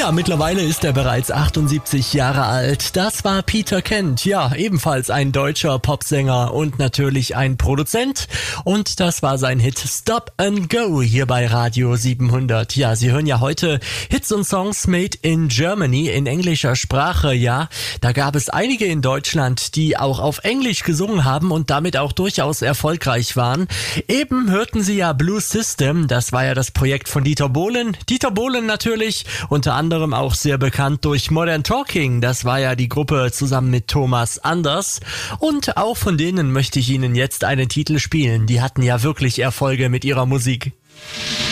Ja, mittlerweile ist er bereits 78 Jahre alt. Das war Peter Kent, ja, ebenfalls ein deutscher Popsänger und natürlich ein Produzent. Und das war sein Hit Stop and Go hier bei Radio 700. Ja, Sie hören ja heute Hits und Songs made in Germany in englischer Sprache, ja. Da gab es einige in Deutschland, die auch auf Englisch gesungen haben und damit auch durchaus erfolgreich waren. Eben hörten Sie ja Blue System, das war ja das Projekt von Dieter Bohlen. Dieter Bohlen natürlich, unter anderem auch sehr bekannt durch Modern Talking, das war ja die Gruppe zusammen mit Thomas Anders. Und auch von denen möchte ich Ihnen jetzt einen Titel spielen, die hatten ja wirklich Erfolge mit ihrer Musik.